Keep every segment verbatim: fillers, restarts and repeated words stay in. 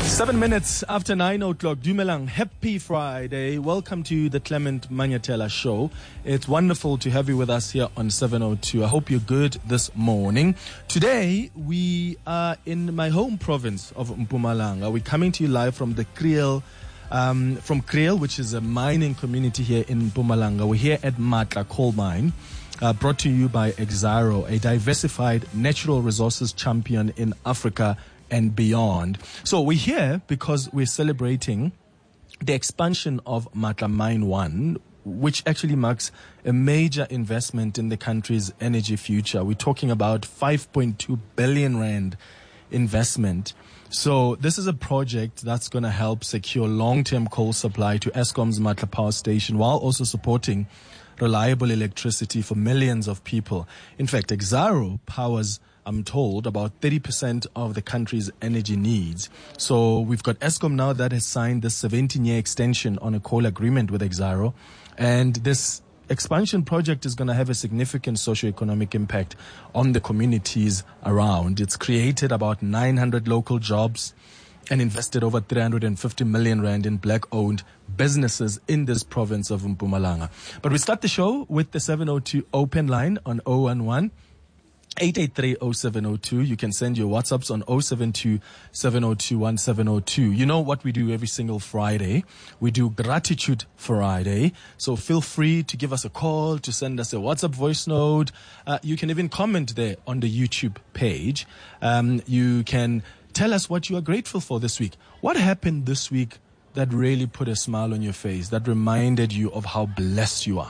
Seven minutes after nine o'clock, Dumelang, happy Friday. Welcome to the Clement Manyatela Show. It's wonderful to have you with us here on seven oh two. I hope you're good this morning. Today, we are in my home province of Mpumalanga. We're coming to you live from the Kriel, um, from Kriel, which is a mining community here in Mpumalanga. We're here at Matla Coal Mine, uh, brought to you by Exxaro, a diversified natural resources champion in Africa and beyond. So we're here because we're celebrating the expansion of Matla Mine one, which actually marks a major investment in the country's energy future. We're talking about five point two billion rand investment. So this is a project that's going to help secure long-term coal supply to Eskom's Matla Power Station while also supporting reliable electricity for millions of people. In fact, Exxaro powers, I'm told, about thirty percent of the country's energy needs. So we've got Eskom now that has signed this seventeen-year extension on a coal agreement with Exxaro. And this expansion project is going to have a significant socio-economic impact on the communities around. It's created about nine hundred local jobs and invested over three hundred fifty million rand in black-owned businesses in this province of Mpumalanga. But we start the show with the seven oh two open line on oh one one, eight eight three, oh seven oh two. You can send your WhatsApps on oh seven two, seven oh two, one seven oh two. You know what we do every single Friday? We do Gratitude Friday. So feel free to give us a call, to send us a WhatsApp voice note. Uh, you can even comment there on the YouTube page. Um, you can tell us what you are grateful for this week. What happened this week that really put a smile on your face, that reminded you of how blessed you are?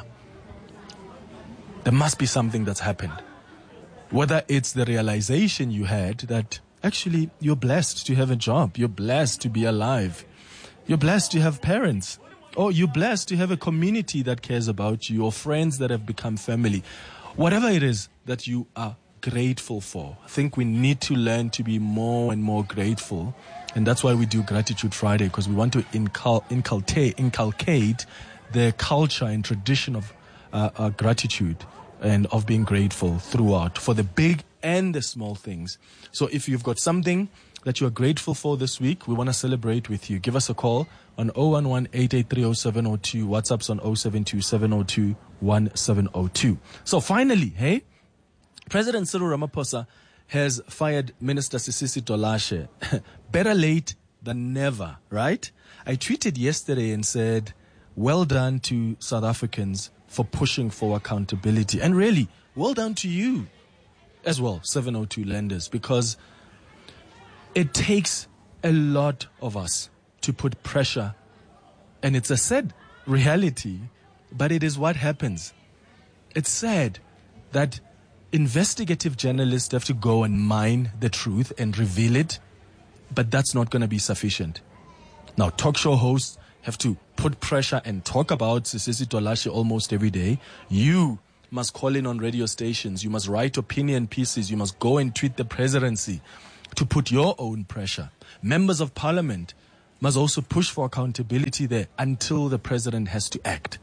There must be something that's happened. Whether it's the realization you had that actually you're blessed to have a job, you're blessed to be alive, you're blessed to have parents, or you're blessed to have a community that cares about you, or friends that have become family. Whatever it is that you are grateful for, I think we need to learn to be more and more grateful. And that's why we do Gratitude Friday, because we want to incul- inculcate, inculcate the culture and tradition of uh, uh, gratitude and of being grateful throughout for the big and the small things. So if you've got something that you are grateful for this week, we want to celebrate with you. Give us a call on oh one one, eight eight three, oh seven oh two. WhatsApp's on oh seven two, seven oh two, one seven oh two. So finally, hey, President Cyril Ramaphosa has fired Minister Sisisi Dolashe. Better late than never, right? I tweeted yesterday and said, well done to South Africans for pushing for accountability. And really, well done to you as well, seven oh two lenders, because it takes a lot of us to put pressure. And it's a sad reality, but it is what happens. It's sad that investigative journalists have to go and mine the truth and reveal it, but that's not going to be sufficient. Now, talk show hosts have to put pressure and talk about Sisisi Dolashe almost every day. You must call in on radio stations. You must write opinion pieces. You must go and tweet the presidency to put your own pressure. Members of parliament must also push for accountability there until the president has to act.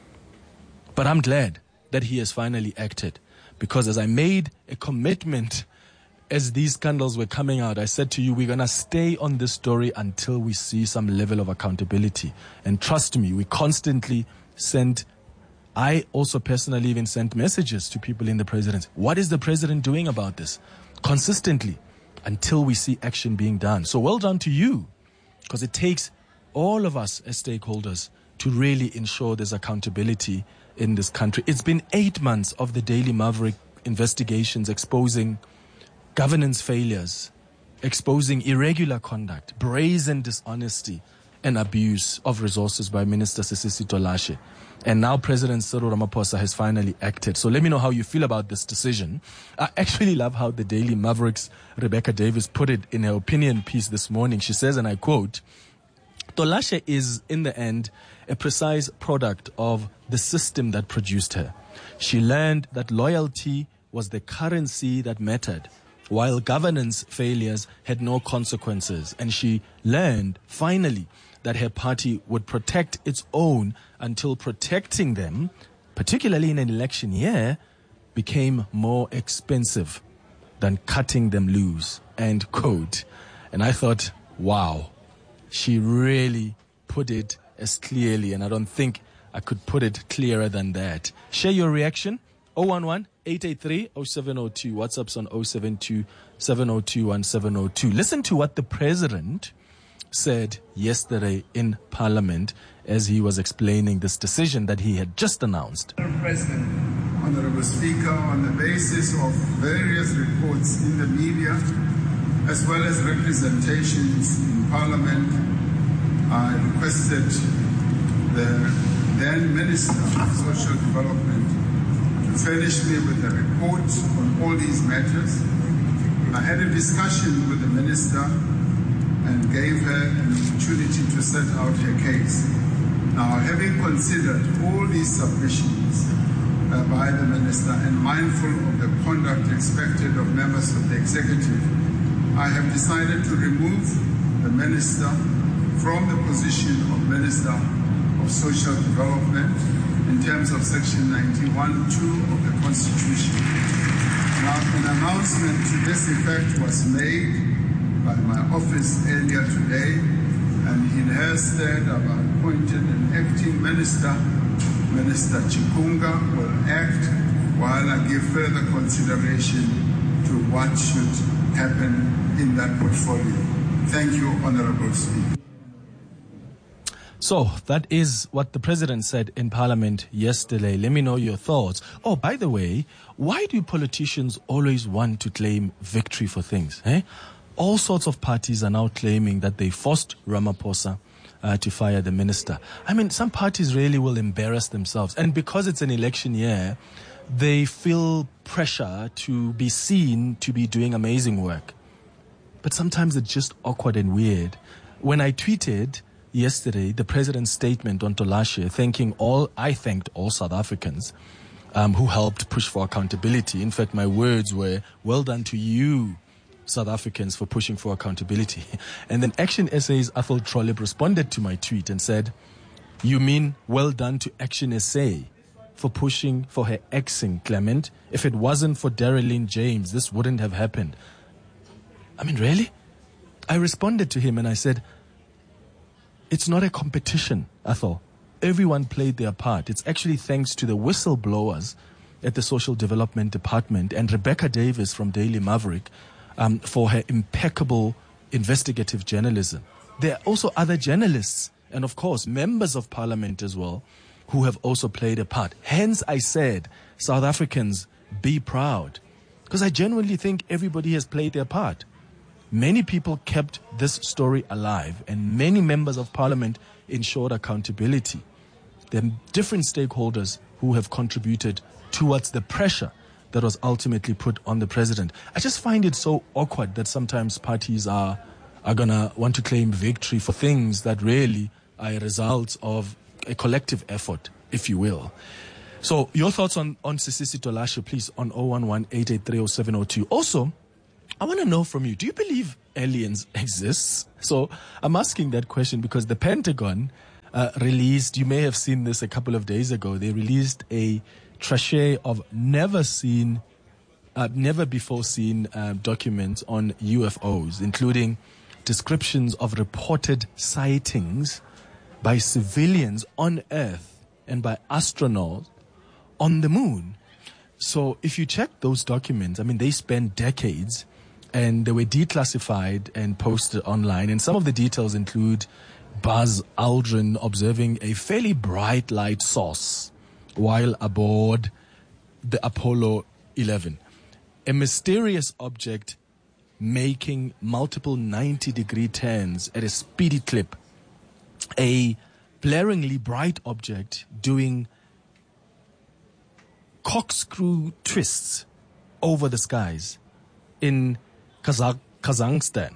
But I'm glad that he has finally acted, because as I made a commitment as these scandals were coming out, I said to you, we're going to stay on this story until we see some level of accountability. And trust me, we constantly sent, I also personally even sent messages to people in the presidency. What is the president doing about this? Consistently, until we see action being done. So well done to you, because it takes all of us as stakeholders to really ensure there's accountability in this country. It's been eight months of the Daily Maverick investigations exposing governance failures, exposing irregular conduct, brazen dishonesty, and abuse of resources by Minister Sisisi Dolashe. And now President Cyril Ramaphosa has finally acted. So let me know how you feel about this decision. I actually love how the Daily Maverick's Rebecca Davis put it in her opinion piece this morning. She says, and I quote, Dolashe is, in the end, a precise product of the system that produced her. She learned that loyalty was the currency that mattered, while governance failures had no consequences. And she learned, finally, that her party would protect its own until protecting them, particularly in an election year, became more expensive than cutting them loose. End quote. And I thought, wow, she really put it as clearly, and I don't think I could put it clearer than that. Share your reaction. zero one one, eight eight three, zero seven zero two. WhatsApp's on zero seven two, seven zero two, one seven zero two. Listen to what the president said yesterday in Parliament as he was explaining this decision that he had just announced. Mister President, Honorable Speaker, on the basis of various reports in the media, as well as representations in Parliament, I requested the then Minister of Social Development to furnish me with a report on all these matters. I had a discussion with the Minister and gave her an opportunity to set out her case. Now, having considered all these submissions uh, by the Minister and mindful of the conduct expected of members of the Executive, I have decided to remove the Minister from the position of Minister of Social Development in terms of Section ninety-one two of the Constitution. Now, an announcement to this effect was made by my office earlier today, and in her stead I've appointed an acting minister. Minister Chikunga will act while I give further consideration to what should happen in that portfolio. Thank you, Honorable Speaker. So that is what the president said in Parliament yesterday. Let me know your thoughts. Oh, by the way, why do politicians always want to claim victory for things? Eh? All sorts of parties are now claiming that they forced Ramaphosa uh, to fire the minister. I mean, some parties really will embarrass themselves. And because it's an election year, they feel pressure to be seen to be doing amazing work. But sometimes it's just awkward and weird. When I tweeted yesterday the president's statement on Tolashe, thanking all, I thanked all South Africans um, who helped push for accountability. In fact, my words were, well done to you, South Africans, for pushing for accountability. And then Action S A's Athol Trollip responded to my tweet and said, you mean well done to Action S A for pushing for her exing, Clement? If it wasn't for Darylyn James, this wouldn't have happened. I mean, really? I responded to him and I said, it's not a competition, Athol. Everyone played their part. It's actually thanks to the whistleblowers at the Social Development Department and Rebecca Davis from Daily Maverick um, for her impeccable investigative journalism. There are also other journalists and, of course, members of Parliament as well who have also played a part. Hence, I said, South Africans, be proud. Because I genuinely think everybody has played their part. Many people kept this story alive, and many members of Parliament ensured accountability. There are different stakeholders who have contributed towards the pressure that was ultimately put on the president. I just find it so awkward that sometimes parties are are going to want to claim victory for things that really are a result of a collective effort, if you will. So your thoughts on, on Sisisi Tolashe, please, on zero one one, eight eight three, zero seven zero two. Also, I want to know from you, do you believe aliens exist? So I'm asking that question because the Pentagon uh, released, you may have seen this a couple of days ago, they released a trachea of never seen, uh, never before seen uh, documents on U F Os, including descriptions of reported sightings by civilians on Earth and by astronauts on the moon. So if you check those documents, I mean, they spent decades and they were declassified and posted online. And some of the details include Buzz Aldrin observing a fairly bright light source while aboard the Apollo eleven. A mysterious object making multiple ninety degree turns at a speedy clip. A blaringly bright object doing corkscrew twists over the skies in Kazakh- Kazakhstan.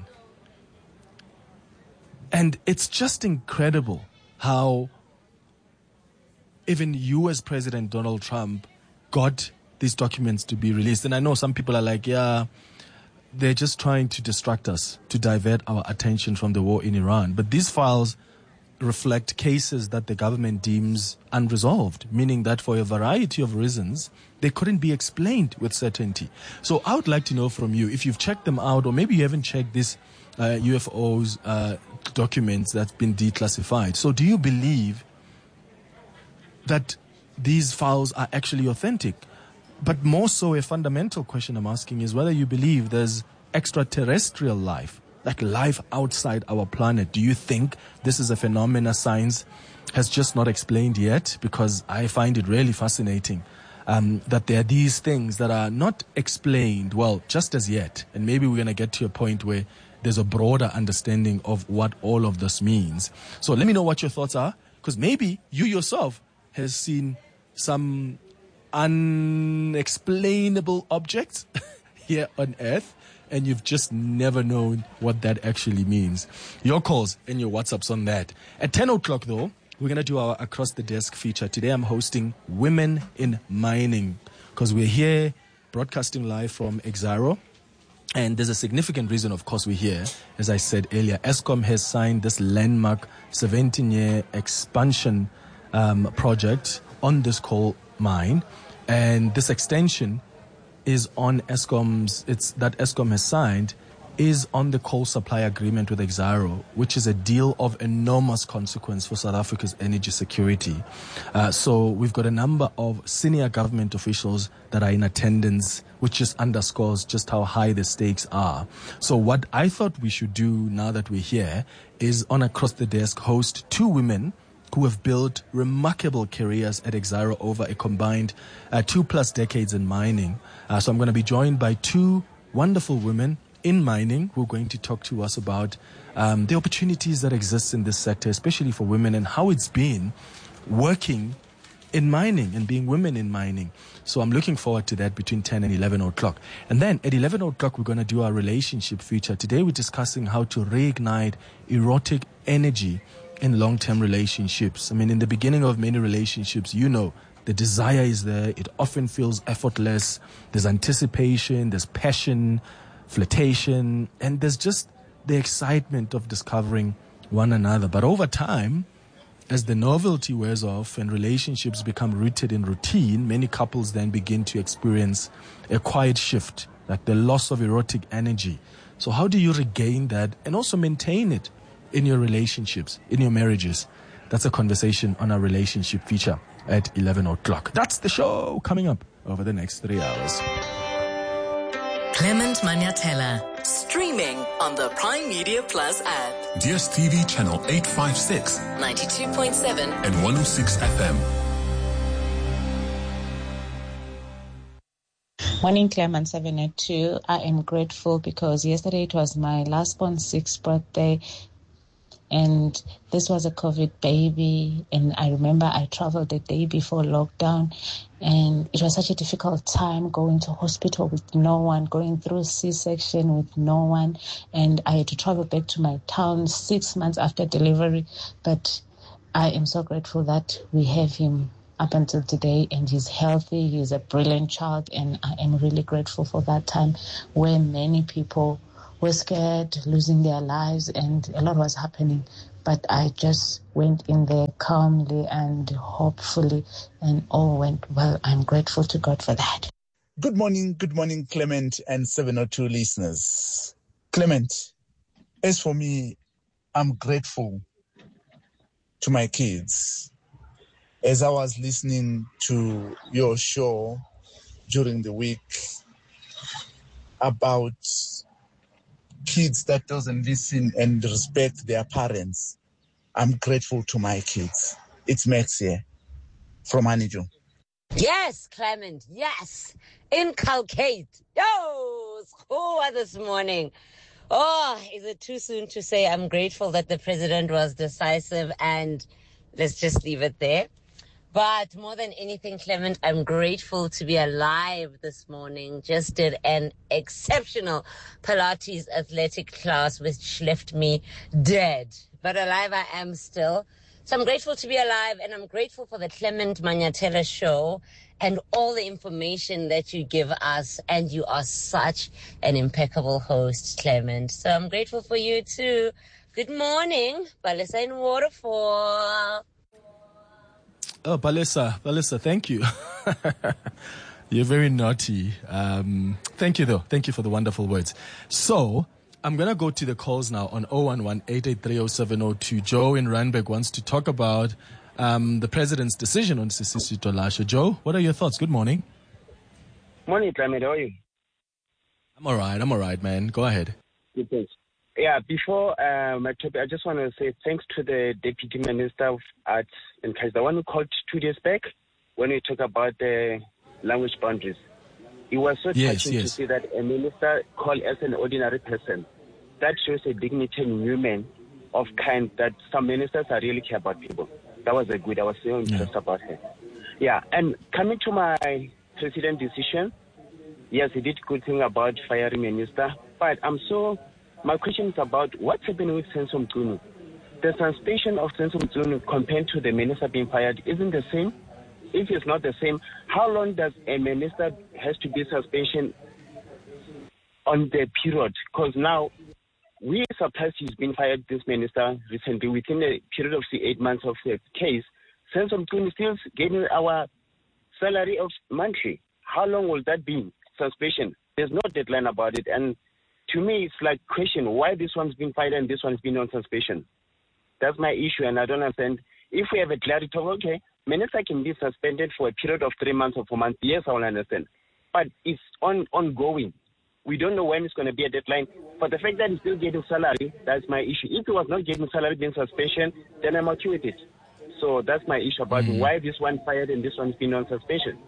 And it's just incredible how even U S President Donald Trump got these documents to be released. And I know some people are like, yeah, they're just trying to distract us, to divert our attention from the war in Iran. But these files reflect cases that the government deems unresolved, meaning that for a variety of reasons, they couldn't be explained with certainty. So I would like to know from you, if you've checked them out, or maybe you haven't checked these uh, U F Os uh, documents that's been declassified. So do you believe that these files are actually authentic? But more so, a fundamental question I'm asking is whether you believe there's extraterrestrial life, like life outside our planet. Do you think this is a phenomena science has just not explained yet? Because I find it really fascinating um, that there are these things that are not explained, well, just as yet. And maybe we're going to get to a point where there's a broader understanding of what all of this means. So let me know what your thoughts are, because maybe you yourself has seen some unexplainable objects here on Earth, and you've just never known what that actually means. Your calls and your WhatsApps on that. At ten o'clock, though, we're going to do our Across the Desk feature. Today I'm hosting Women in Mining, because we're here broadcasting live from Exxaro. And there's a significant reason, of course, we're here. As I said earlier, Eskom has signed this landmark seventeen-year expansion um, project on this coal mine. And this extension is on Eskom's, it's that Eskom has signed, is on the coal supply agreement with Exxaro, which is a deal of enormous consequence for South Africa's energy security. Uh, so we've got a number of senior government officials that are in attendance, which just underscores just how high the stakes are. So what I thought we should do now that we're here is on Across the Desk host two women who have built remarkable careers at Exxaro over a combined uh, two plus decades in mining. Uh, so I'm going to be joined by two wonderful women in mining who are going to talk to us about um, the opportunities that exist in this sector, especially for women, and how it's been working in mining and being women in mining. So I'm looking forward to that between ten and eleven o'clock. And then at eleven o'clock, we're going to do our relationship feature. Today, we're discussing how to reignite erotic energy in long-term relationships. I mean, in the beginning of many relationships, you know, the desire is there. It often feels effortless. There's anticipation, there's passion, flirtation, and there's just the excitement of discovering one another. But over time, as the novelty wears off and relationships become rooted in routine, many couples then begin to experience a quiet shift, like the loss of erotic energy. So how do you regain that and also maintain it in your relationships, in your marriages? That's a conversation on our relationship feature at eleven o'clock. That's the show coming up over the next three hours. Clement Manyatela, streaming on the Prime Media Plus app. D S T V channel eight fifty-six, ninety-two point seven and one oh six F M. Morning, Clement seven oh two. I am grateful because yesterday it was my last born sixth birthday, and this was a COVID baby. And I remember I traveled the day before lockdown, and it was such a difficult time going to hospital with no one, going through C-section with no one. And I had to travel back to my town six months after delivery. But I am so grateful that we have him up until today, and he's healthy. He's a brilliant child, and I am really grateful for that time where many people were scared, losing their lives, and a lot was happening. But I just went in there calmly and hopefully, and all went well. I'm grateful to God for that. Good morning, good morning, Clement and seven oh two listeners. Clement, as for me, I'm grateful to my kids. As I was listening to your show during the week about kids that doesn't listen and respect their parents, I'm grateful to my kids. It's Max here from Anijo. Yes, Clement, yes. Inculcate. Yo, school this morning. Oh, is it too soon to say I'm grateful that the president was decisive, and let's just leave it there. But more than anything, Clement, I'm grateful to be alive this morning. Just did an exceptional Pilates athletic class, which left me dead. But alive I am still. So I'm grateful to be alive, and I'm grateful for the Clement Manyatela show and all the information that you give us. And you are such an impeccable host, Clement. So I'm grateful for you too. Good morning, Palesa in Waterfall. Oh, Palesa, Palesa, thank you. You're very naughty. Um, thank you, though. Thank you for the wonderful words. So, I'm going to go to the calls now on zero one one, eight eight three, zero seven zero two. Joe in Randburg wants to talk about um, the president's decision on Sisisi Tolashe. Joe, what are your thoughts? Good morning. Morning, Clement. How are you? I'm all right. I'm all right, man. Go ahead. Good, thanks. Yeah, before uh, my topic, I just want to say thanks to the Deputy Minister of Arts and Culture, the one who called two days back when we talk about the language boundaries. It was so yes, touching yes. to see that a minister called as an ordinary person. That shows a dignity and human of kind that some ministers are really care about people. That was a good. I was so impressed yeah. about her. Yeah, and coming to my president decision, yes, he did good thing about firing minister, but I'm so. My question is about what's happening with Senzo Mchunu. The suspension of Senzo Mchunu compared to the minister being fired isn't the same. If it's not the same, how long does a minister has to be suspension on the period? Because now we are surprised he's been fired, this minister, recently. Within a period of say, eight months of the case, Senzo Mchunu still getting our salary of monthly. How long will that be? Suspension. There's no deadline about it. And to me, it's like question why this one's been fired and this one's been on suspension. That's my issue, and I don't understand. If we have a clarity of, okay, minister can be suspended for a period of three months or four months, yes, I will understand. But it's on ongoing. We don't know when it's going to be a deadline. But the fact that he's still getting salary, that's my issue. If he was not getting salary, being suspension, then I'm okay with it. So that's my issue about mm. why this one fired and this one's been on suspension.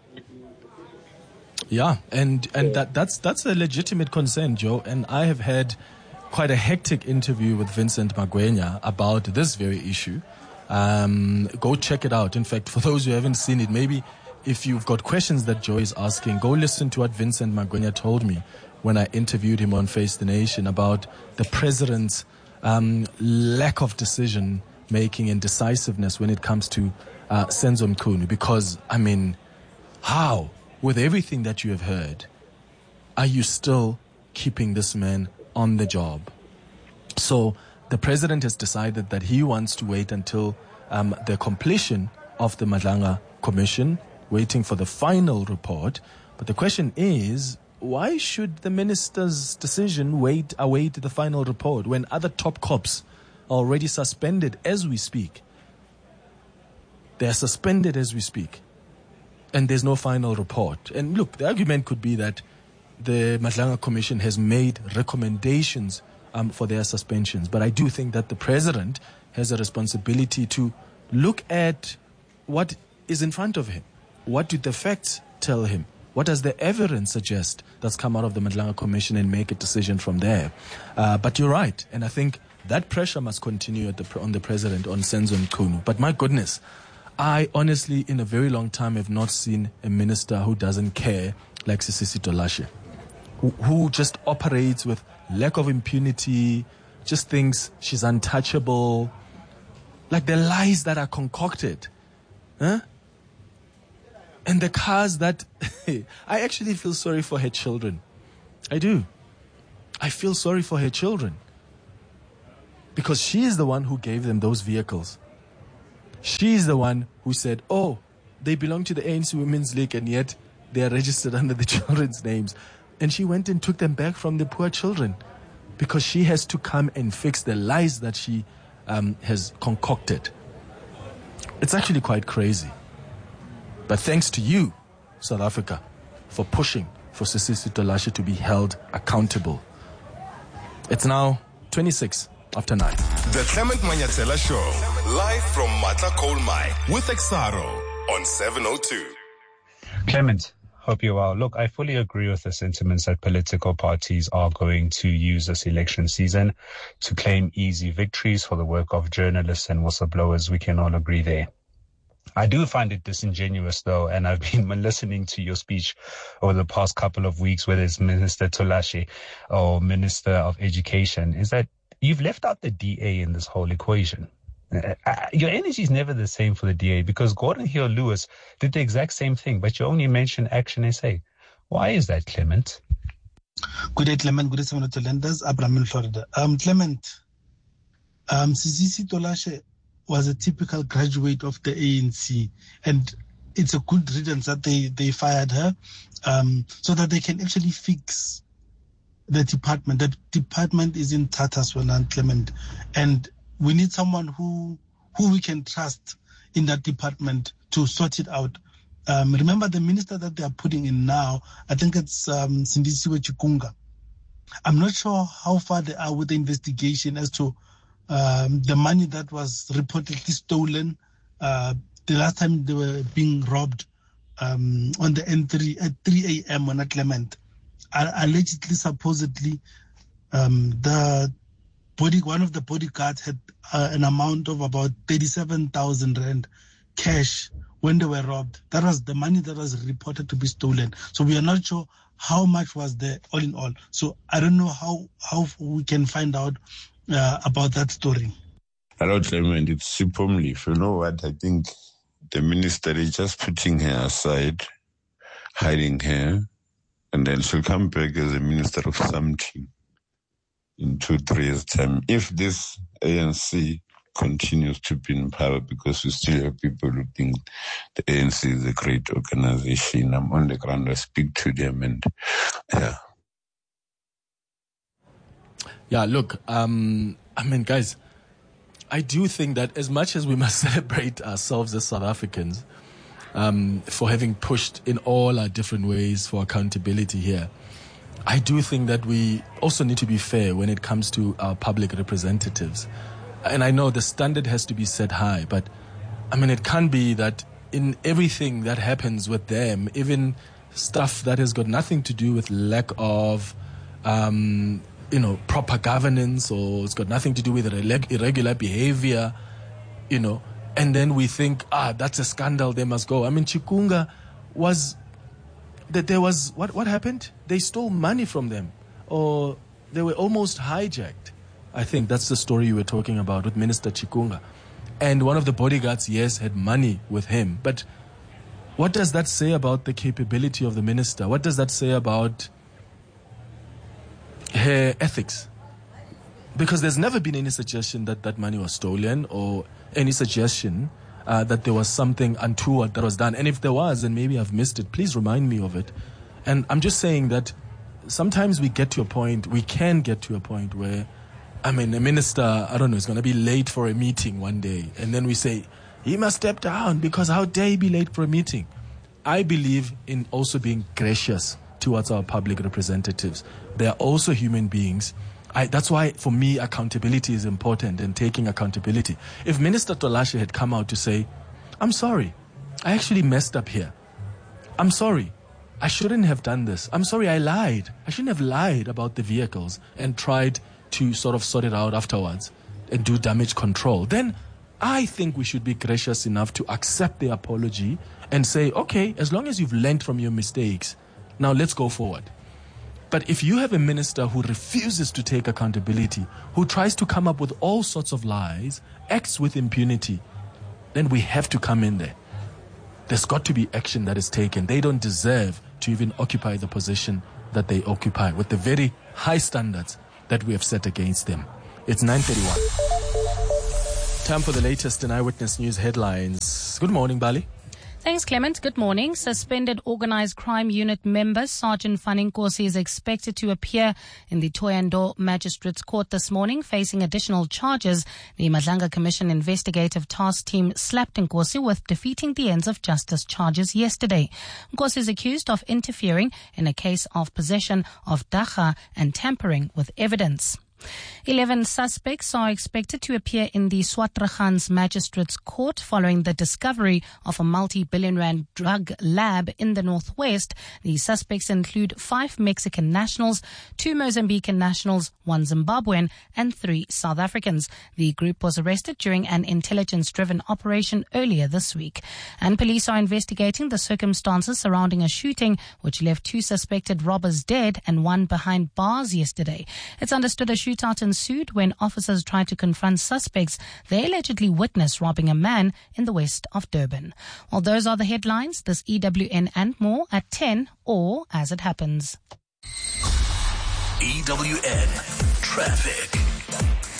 Yeah, and, and that, that's that's a legitimate concern, Joe. And I have had quite a hectic interview with Vincent Magwenya about this very issue. Um, go check it out. In fact, for those who haven't seen it, maybe if you've got questions that Joe is asking, go listen to what Vincent Magwenya told me when I interviewed him on Face the Nation about the president's um, lack of decision making and decisiveness when it comes to uh, Senzo Mchunu. Because, I mean, how? With everything that you have heard, are you still keeping this man on the job? So the president has decided that he wants to wait until um, the completion of the Madlanga Commission, waiting for the final report. But the question is, why should the minister's decision wait await the final report when other top cops are already suspended as we speak? They are suspended as we speak. And there's no final report. And look, the argument could be that the Madlanga Commission has made recommendations um, for their suspensions. But I do think that the president has a responsibility to look at what is in front of him. What do the facts tell him? What does the evidence suggest that's come out of the Madlanga Commission, and make a decision from there? Uh, but you're right. And I think that pressure must continue at the, on the president, on Senzo Mchunu. But my goodness, I honestly, in a very long time, have not seen a minister who doesn't care like Sisisi Tolashe, who, who just operates with lack of impunity, just thinks she's untouchable, like the lies that are concocted. Huh? And the cars that... I actually feel sorry for her children. I do. I feel sorry for her children. Because she is the one who gave them those vehicles. She's the one who said, oh, they belong to the A N C Women's League and yet they are registered under the children's names. And she went and took them back from the poor children because she has to come and fix the lies that she um, has concocted. It's actually quite crazy. But thanks to you, South Africa, for pushing for Sisisi Tolashe to be held accountable. It's now twenty-six after nine. The Clement Manyatela Show, live from Matla Coal Mine with Exaro on seven oh two. Clement, hope you're well. Look, I fully agree with the sentiments that political parties are going to use this election season to claim easy victories for the work of journalists and whistleblowers. We can all agree there. I do find it disingenuous, though, and I've been listening to your speech over the past couple of weeks, whether it's Minister Tolashe or Minister of Education, is that you've left out the D A in this whole equation. Uh, your energy is never the same for the D A because Gordon Hill Lewis did the exact same thing, but you only mentioned Action S A. Why is that, Clement? Good day, Clement. Good day, Senator Tolendas. Abraham in Florida. Um, Clement, um, Sisisi Tolashe was a typical graduate of the A N C, and it's a good riddance that they, they fired her um, so that they can actually fix the department. The department is in tatters, Clement, and we need someone who who we can trust in that department to sort it out. Um, remember the minister that they are putting in now, I think it's um, Sindisiwe Chikunga. I'm not sure how far they are with the investigation as to um, the money that was reportedly stolen uh, the last time they were being robbed um, on the N three at three a.m. on Clement. Allegedly, supposedly, um, the body, one of the bodyguards had uh, an amount of about thirty-seven thousand rand cash when they were robbed. That was the money that was reported to be stolen. So we are not sure how much was there all in all. So I don't know how, how we can find out uh, about that story. Hello, Clement. It's Sipho Mlief. You know what? I think the minister is just putting her aside, hiding her, and then she'll come back as a minister of something in two, three years' time. If this A N C continues to be in power, because we still have people who think the A N C is a great organization. I'm on the ground, I speak to them, and yeah. Yeah, look, um, I mean, guys, I do think that as much as we must celebrate ourselves as South Africans um, for having pushed in all our different ways for accountability here, I do think that we also need to be fair when it comes to our public representatives. And I know the standard has to be set high, but I mean, it can't be that in everything that happens with them, even stuff that has got nothing to do with lack of, um, you know, proper governance, or it's got nothing to do with irregular behavior, you know, and then we think, ah, that's a scandal, they must go. I mean, Chikunga was, that there was, what, what happened? They stole money from them, or they were almost hijacked. I think that's the story you were talking about with Minister Chikunga. And one of the bodyguards, yes, had money with him. But what does that say about the capability of the minister? What does that say about her ethics? Because there's never been any suggestion that that money was stolen, or any suggestion uh, that there was something untoward that was done. And if there was, and maybe I've missed it, please remind me of it. And I'm just saying that sometimes we get to a point, we can get to a point where, I mean, a minister, I don't know, is going to be late for a meeting one day. And then we say, he must step down because how dare he be late for a meeting? I believe in also being gracious towards our public representatives. They are also human beings. I, that's why, for me, accountability is important, and taking accountability. If Minister Tolashe had come out to say, I'm sorry, I actually messed up here. I'm sorry. I shouldn't have done this. I'm sorry, I lied. I shouldn't have lied about the vehicles and tried to sort of sort it out afterwards and do damage control. Then I think we should be gracious enough to accept the apology and say, okay, as long as you've learned from your mistakes, now let's go forward. But if you have a minister who refuses to take accountability, who tries to come up with all sorts of lies, acts with impunity, then we have to come in there. There's got to be action that is taken. They don't deserve to even occupy the position that they occupy with the very high standards that we have set against them. It's nine thirty-one. Time for the latest in Eyewitness News headlines. Good morning, Bali. Thanks, Clement. Good morning. Suspended Organised Crime Unit member Sergeant Fanning Nkosi is expected to appear in the Thohoyandou Magistrates Court this morning, facing additional charges. The Madlanga Commission Investigative Task Team slapped Nkosi with defeating the ends of justice charges yesterday. Nkosi is accused of interfering in a case of possession of dagga and tampering with evidence. Eleven suspects are expected to appear in the Swartkrans Magistrates Court following the discovery of a multi-billion rand drug lab in the northwest. The suspects include five Mexican nationals, two Mozambican nationals, one Zimbabwean, and three South Africans. The group was arrested during an intelligence-driven operation earlier this week. And police are investigating the circumstances surrounding a shooting which left two suspected robbers dead and one behind bars yesterday. It's understood a shootout ensued when officers tried to confront suspects they allegedly witnessed robbing a man in the west of Durban. Well, those are the headlines. This E W N and more at ten, or as it happens. E W N Traffic.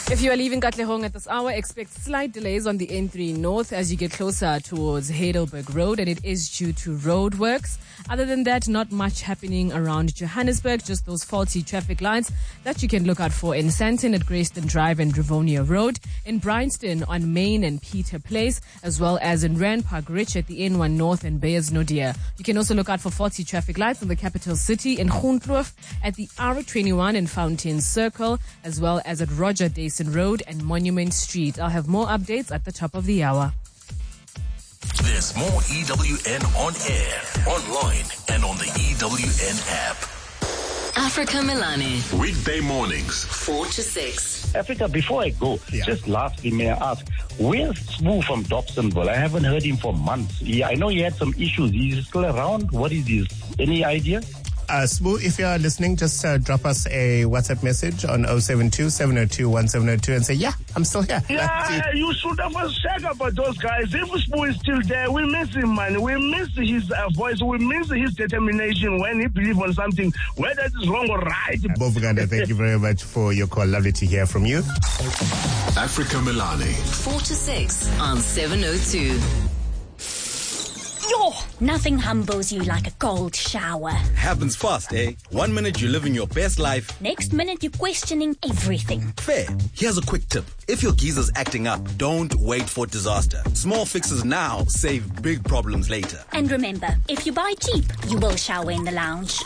If you are leaving Katlehong at this hour, expect slight delays on the N three North as you get closer towards Heidelberg Road, and it is due to road works. Other than that, not much happening around Johannesburg, just those faulty traffic lights that you can look out for in Sandton at Grayston Drive and Rivonia Road, in Bryanston on Main and Peter Place, as well as in Rand Park Rich at the N one North and Beyers Nodia. You can also look out for faulty traffic lights in the capital city, in Groenkloof, at the R twenty-one and Fountain Circle, as well as at Roger Dason Road and Monument Street. I'll have more updates at the top of the hour. There's more E W N on air, online, and on the E W N app. Africa Melane. Weekday mornings, four to six. Africa, before I go, yeah. just lastly, may I ask, where's Smooth from Dobsonville? I haven't heard him for months. Yeah, I know he had some issues. He's still around. What is this? Any idea? Uh, Smooth, if you are listening, just uh, drop us a WhatsApp message on oh seven two, seven oh two, one seven oh two and say, yeah, I'm still here. Yeah, you should have a check about those guys. If Smooth is still there, we miss him, man. We miss his uh, voice. We miss his determination when he believes on something, whether it's wrong or right. Bovuganda, thank you very much for your call. Lovely to hear from you. Africa Melane. four to six on seven oh two. Yo, nothing humbles you like a cold shower. Happens fast, eh? One minute you're living your best life. Next minute you're questioning everything. Fair. Here's a quick tip. If your geezer's acting up, don't wait for disaster. Small fixes now save big problems later. And remember, if you buy cheap, you will shower in the lounge.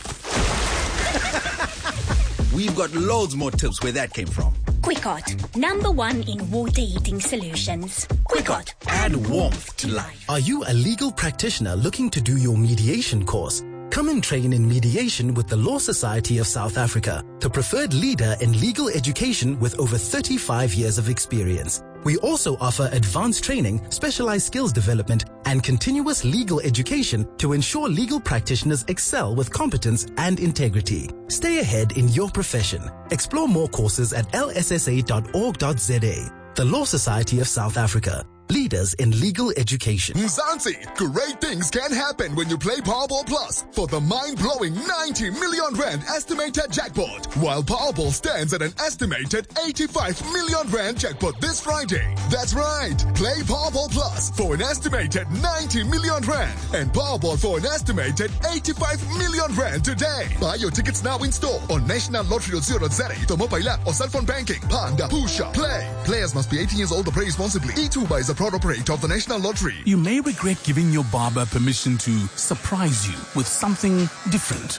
We've got loads more tips where that came from. Quickot, number one in water heating solutions. Quickot, add warmth to life. Are you a legal practitioner looking to do your mediation course? Come and train in mediation with the Law Society of South Africa, the preferred leader in legal education with over thirty-five years of experience. We also offer advanced training, specialized skills development, and continuous legal education to ensure legal practitioners excel with competence and integrity. Stay ahead in your profession. Explore more courses at l s s a dot org dot z a. The Law Society of South Africa. Leaders in legal education. Mzansi, great things can happen when you play Powerball Plus for the mind-blowing ninety million rand estimated jackpot, while Powerball stands at an estimated eighty-five million rand jackpot this Friday. That's right, play Powerball Plus for an estimated ninety million rand and Powerball for an estimated eighty-five million rand today. Buy your tickets now in store on national lottery dot co dot za, the mobile app or cell phone banking. Panda, Pusha, play. Players must be eighteen years old or play responsibly. E two is a proud operator of the National Lottery. You may regret giving your barber permission to surprise you with something different.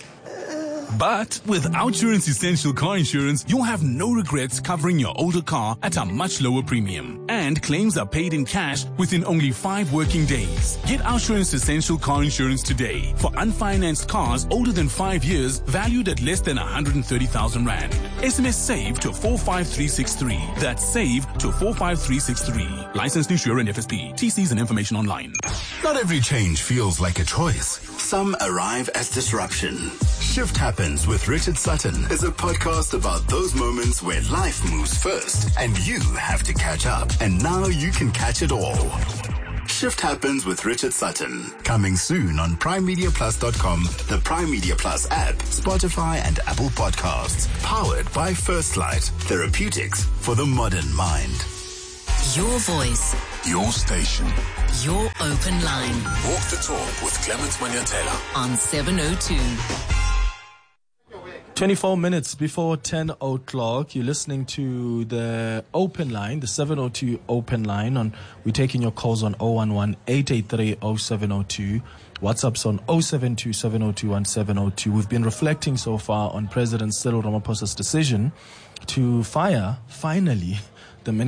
But with Outsurance Essential Car Insurance, you'll have no regrets covering your older car at a much lower premium. And claims are paid in cash within only five working days. Get Outsurance Essential Car Insurance today for unfinanced cars older than five years valued at less than one hundred thirty thousand rand. S M S SAVE to four five three six three. That's SAVE to four five three six three. Licensed insurer and F S P. T Cs and information online. Not every change feels like a choice. Some arrive as disruption. Shift Happens with Richard Sutton is a podcast about those moments where life moves first and you have to catch up. And now you can catch it all. Shift Happens with Richard Sutton. Coming soon on prime media plus dot com, the Prime Media Plus app, Spotify and Apple Podcasts. Powered by First Light. Therapeutics for the modern mind. Your voice. Your station. Your open line. Walk the talk with Clement Manyatela on seven oh two. twenty-four minutes before ten o'clock, you're listening to the open line, the seven oh two open line. On We're taking your calls on oh one one, eight eight three, oh seven oh two. WhatsApp's on oh seven two, seven oh two, one seven oh two. We've been reflecting so far on President Cyril Ramaphosa's decision to fire, finally,